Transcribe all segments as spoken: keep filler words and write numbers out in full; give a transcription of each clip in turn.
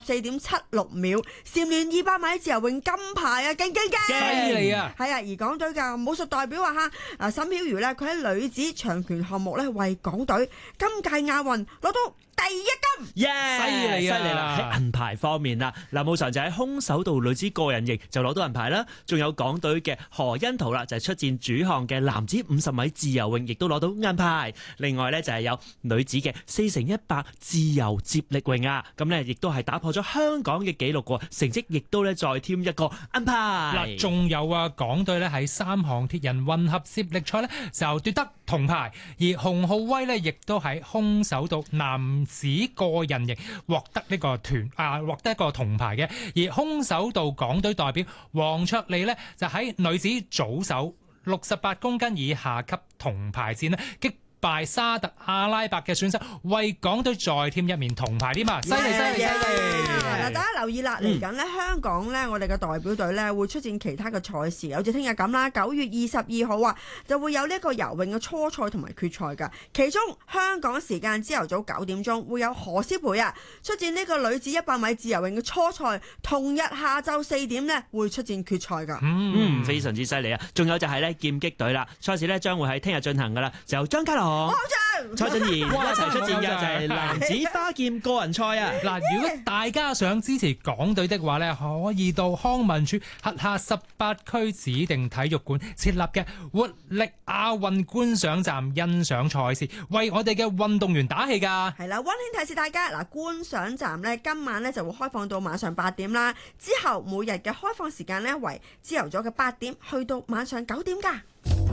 四點七六秒，蟬聯二百米自由泳金牌啊，勁勁勁！ 犀利啊！ 係啊，而港隊嘅武術代表話嚇，啊沈曉瑜呢，佢喺女子長拳項目咧為港隊今屆亞運攞到第一金， 耶！ 犀利啊！ 犀利啦！喺銀牌方面啦，嗱，冇常就喺空手道女子個人型就攞到銀牌啦，仲有港隊嘅何甄陶啦，就係出戰主項嘅男子五十米自由泳，亦都攞到銀牌。另外呢，就係有女子嘅四乘一百自由接力泳啊，咁呢亦都係打破咗香港嘅紀錄喎，成績亦都咧再添一個銀牌。 嗱，仲有啊，港隊咧喺三項鐵人混合接力賽咧就奪得銅牌，而洪浩威咧亦都喺空手道男子個人型獲得呢個團啊獲得一個銅牌嘅，而空手道港隊代表黃卓利咧就喺女子組手六十八公斤以下級銅牌戰咧擊敗沙特阿拉伯嘅選手，為港隊再添一面銅牌添啊！犀利犀利犀利！ 嗱，大家留意啦，嚟緊咧香港咧，我哋嘅代表隊咧會出戰其他嘅賽事，好似聽日咁啦，九月二十二號啊，就會有呢一個游泳嘅初賽同埋決賽㗎。其中香港時間朝頭早九點鐘會有何詩蓓啊出戰呢個女子一百米自由泳嘅初賽，同日下晝四點呢會出戰決賽㗎。 嗯，非常之犀利啊！仲有就係咧劍擊隊啦，賽事咧將會喺聽日進行㗎啦，就由張家朗、蔡俊彥一齊出戰嘅就係男子花劍個人賽啊！ 嗱，如果大家想支持港隊的話咧，可以到康文署轄下十八區指定體育館設立嘅活力亞運觀賞站欣賞賽事，為我哋嘅運動員打氣㗎。 係啦，溫馨提示大家嗱，觀賞站咧今晚咧就會開放到晚上八點啦，之後每日嘅開放時間咧為朝頭早嘅八點去到晚上九點㗎。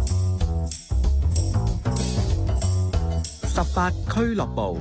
十八俱樂部。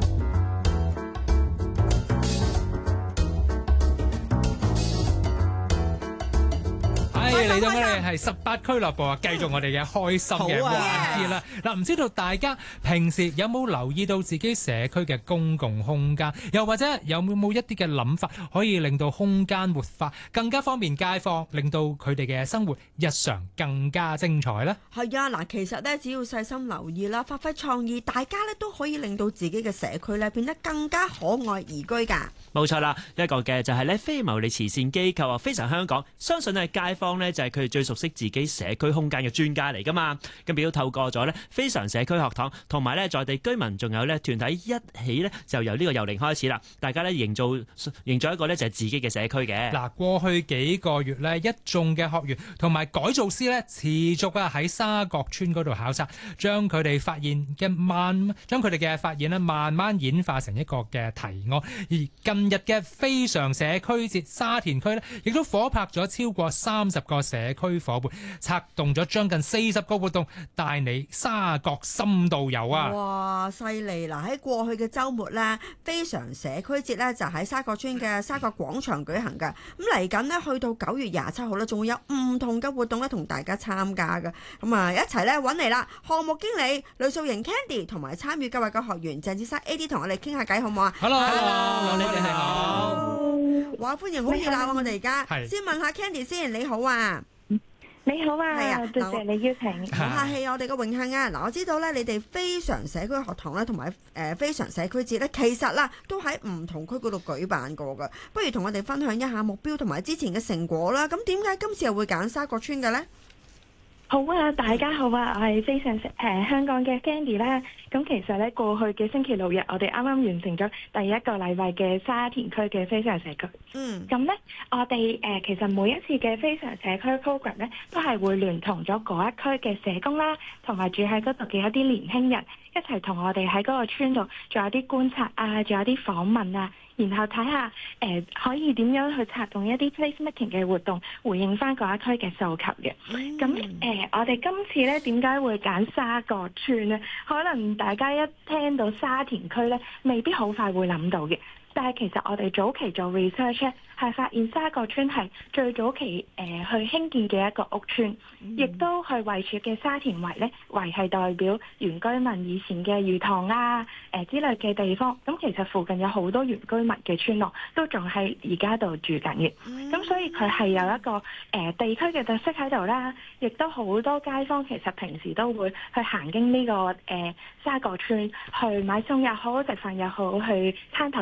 嚟到我哋係十八俱樂部啊，繼續我哋嘅開心嘅環節啦。嗱，唔知道大家平時有冇留意到自己社區嘅公共空間，又或者有冇一啲嘅諗法，可以令到空間活化，更加方便街坊，令到佢哋嘅生活日常更加精彩呢？ 係啊，嗱，其實咧只要細心留意啦，發揮創意，大家咧都可以令到自己嘅社區咧變得更加可愛宜居㗎。 冇錯啦，一個嘅就係咧非牟利慈善機構啊，非常香港，相信係街坊咧就係佢哋最熟悉自己社區空間嘅專家嚟噶嘛。咁亦都透過咗咧非常社區學堂同埋咧在地居民，仲有咧團體一起咧，就由呢個由零開始啦。大家咧營造營造一個咧就係自己嘅社區嘅。 嗱，過去幾個月咧，一眾嘅學員同埋改造師咧持續啊喺沙角村嗰度考察，將佢哋發現嘅慢將佢哋嘅發現咧慢慢演化成一個嘅提案。而近日嘅非常社區節沙田區咧，亦都夥拍咗超過三十個社區伙伴，策動咗將近四十個活動，帶你沙角深度遊啊！ 哇，犀利！嗱，喺過去嘅週末咧，非常社區節咧就喺沙角村嘅沙角廣場舉行㗎。咁嚟緊咧，去到九月廿七號咧，仲會有唔同嘅活動咧，同大家參加㗎。咁啊，一齊咧揾嚟啦！項目經理呂素瑩 Candy 同埋參與計劃嘅學員鄭志生 A D 同我哋傾下偈，好唔好啊 ？Hello，Hello， 你哋好。 哇，歡迎，好熱鬧啊！我哋而家先問下 Candy 先，你好啊！ 你好啊，係啊，多謝你邀請。 唔客氣，我哋嘅榮幸啊！嗱，我知道咧，你哋非常社區學堂咧，同埋誒非常社區節咧，其實啦都喺唔同區嗰度舉辦過㗎。不如同我哋分享一下目標同埋之前嘅成果啦。咁點解今次又會揀沙角村嘅咧？ 好啊，大家好啊，我係非常誒、呃、香港嘅 Candy 啦。咁其實咧，過去嘅星期六日，我哋啱啱完成咗第一個禮拜嘅沙田區嘅非常社區。嗯。咁咧，我哋誒、呃、其實每一次嘅非常社區 program 咧，都係會聯同咗嗰一區嘅社工啦，同埋住喺嗰度嘅一啲年輕人一齊同我哋喺嗰個村度做一啲觀察啊，做一啲訪問啊。然後睇下誒、呃、可以點樣去策動一啲 placemaking 嘅活動，回應翻嗰一區嘅訴求嘅。咁誒、嗯呃，我哋今次咧點解會揀沙角村咧？可能大家一聽到沙田區咧，未必好快會諗到嘅。但係其實我哋早期做 research 咧，係發現沙角村係最早期誒、呃、去興建嘅一個屋村，亦、嗯、都去位處嘅沙田圍咧，圍係代表原居民以前嘅魚塘啊、誒、呃、之類嘅地方。咁其實附近有好多原居民嘅村落，都仲喺而家度住緊嘅。咁、嗯、所以佢係有一個誒、呃、地區嘅特色喺度啦，亦都好多街坊其實平時都會去行經呢、這個誒、呃、沙角村去買餸又好、食飯又好、去攤頭都好。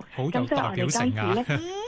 好有咁所以我代表哋今性啊次咧。